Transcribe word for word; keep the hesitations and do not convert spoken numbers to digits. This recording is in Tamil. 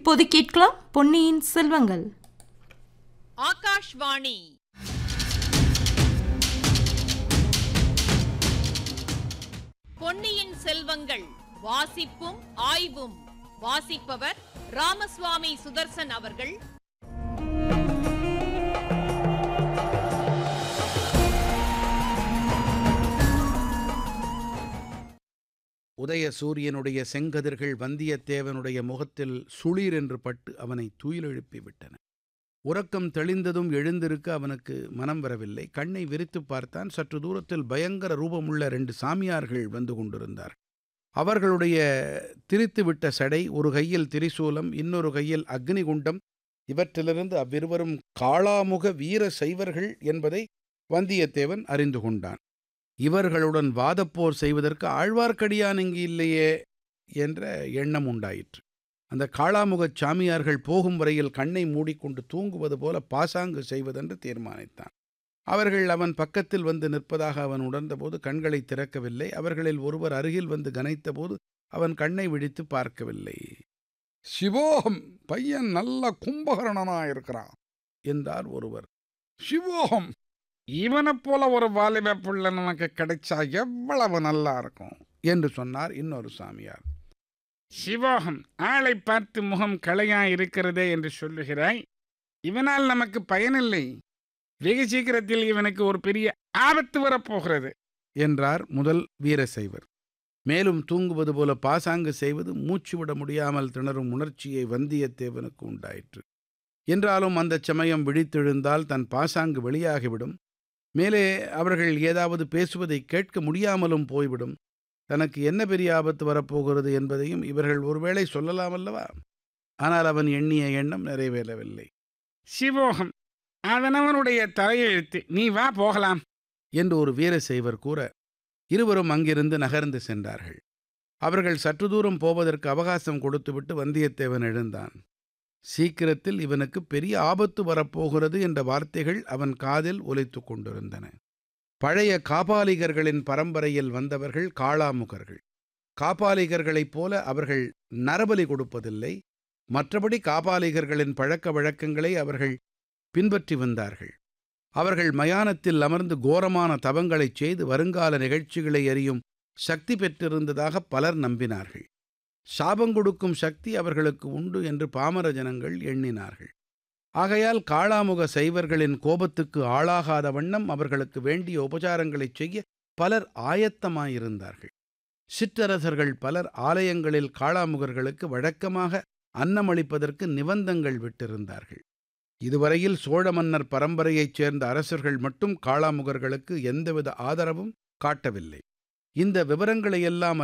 இப்போது கேட்கலாம் பொன்னியின் செல்வங்கள். ஆகாஷ்வாணி பொன்னியின் செல்வங்கள் வாசிப்பும் ஆய்வும். வாசிப்பவர் ராமசுவாமி சுதர்சன் அவர்கள். உதய சூரியனுடைய செங்கதிர்கள் வந்தியத்தேவனுடைய முகத்தில் சுளீர் என்று பட்டு அவனை துயிலெழுப்பிவிட்டன. உறக்கம் தெளிந்ததும் எழுந்திருக்க அவனுக்கு மனம் வரவில்லை. கண்ணை விரித்து பார்த்தான். சற்று தூரத்தில் பயங்கர ரூபமுள்ள ரெண்டு சாமியார்கள் வந்து கொண்டிருந்தார். அவர்களுடைய திரித்துவிட்ட சடை, ஒரு கையில் திரிசூலம், இன்னொரு கையில் அக்னிகுண்டம். இவற்றிலிருந்து அவ்விருவரும் காளாமுக வீர சைவர்கள் என்பதை வந்தியத்தேவன் அறிந்து கொண்டான். இவர்களுடன் வாதப்போர் செய்வதற்கு ஆழ்வார்க்கடியான் இங்கு இல்லையே என்ற எண்ணம் உண்டாயிற்று. அந்த காளாமுகச் சாமியார்கள் போகும் வரையில் கண்ணை மூடிக்கொண்டு தூங்குவது போல பாசாங்கு செய்வதென்று தீர்மானித்தான். அவர்கள் அவன் பக்கத்தில் வந்து நிற்பதாக அவன் உணர்ந்தபோது கண்களை திறக்கவில்லை. அவர்களில் ஒருவர் அருகில் வந்து கனைத்தபோது அவன் கண்ணை விழித்து பார்க்கவில்லை. சிவோகம், பையன் நல்ல கும்பகரணனாயிருக்கிறான் என்றார் ஒருவர். சிவோகம், இவனைப் போல ஒரு வாலிப பிள்ளை நமக்கு கிடைச்சா எவ்வளவு நல்லா இருக்கும் என்று சொன்னார் இன்னொரு சாமியார். சிவோகம், ஆளை பார்த்து முகம் களையா இருக்கிறதே என்று சொல்லுகிறாய். இவனால் நமக்கு பயனில்லை. வெகு சீக்கிரத்தில் இவனுக்கு ஒரு பெரிய ஆபத்து வரப்போகிறது என்றார் முதல் வீரசைவர். மேலும் தூங்குவது போல பாசாங்கு செய்வது மூச்சுவிட முடியாமல் திணறும் உணர்ச்சியை வந்தியத்தேவனுக்கு உண்டாயிற்று. என்றாலும் அந்த சமயம் விழித்தெழுந்தால் தன் பாசாங்கு வெளியாகிவிடும். மேலே அவர்கள் ஏதாவது பேசுவதை கேட்க முடியாமலும் போய்விடும். தனக்கு என்ன பெரிய ஆபத்து வரப்போகிறது என்பதையும் இவர்கள் ஒருவேளை சொல்லலாம் அல்லவா? ஆனால் அவன் எண்ணிய எண்ணம் நிறைவேறவில்லை. சிவோகம், அதனவனுடைய தலையெழுத்து, நீ வா போகலாம் என்று ஒரு வீரசைவர் கூற இருவரும் அங்கிருந்து நகர்ந்து சென்றார்கள். அவர்கள் சற்று தூரம் போவதற்கு அவகாசம் கொடுத்துவிட்டு வந்தியத்தேவன் எழுந்தான். சீக்கிரத்தில் இவனுக்கு பெரிய ஆபத்து வரப்போகிறது என்ற வார்த்தைகள் அவன் காதில் ஒலித்து கொண்டிருந்தன. பழைய காபாலிகர்களின் பரம்பரையில் வந்தவர்கள் காளாமுகர்கள். காபாலிகர்களைப் போல அவர்கள் நரபலி கொடுப்பதில்லை. மற்றபடி காபாலிகர்களின் பழக்க வழக்கங்களை அவர்கள் பின்பற்றி வந்தார்கள். அவர்கள் மயானத்தில் அமர்ந்து கோரமான தவங்களைச் செய்து வருங்கால நிகழ்ச்சிகளை அறியும் சக்தி பெற்றிருந்ததாக பலர் நம்பினார்கள். சாபங்கொடுக்கும் சக்தி அவர்களுக்கு உண்டு என்று பாமர ஜனங்கள் எண்ணினார்கள். ஆகையால் காளாமுக சைவர்களின் கோபத்துக்கு ஆளாகாத வண்ணம் அவர்களுக்கு வேண்டிய உபசாரங்களைச் செய்ய பலர் ஆயத்தமாயிருந்தார்கள். சிற்றரசர்கள் பலர் ஆலயங்களில் காளாமுகர்களுக்கு வழக்கமாக அன்னமளிப்பதற்கு நிபந்தங்கள் விட்டிருந்தார்கள். இதுவரையில் சோழ மன்னர் பரம்பரையைச் சேர்ந்த அரசர்கள் மட்டும் காளாமுகர்களுக்கு எந்தவித ஆதரவும் காட்டவில்லை. இந்த விவரங்களையெல்லாம்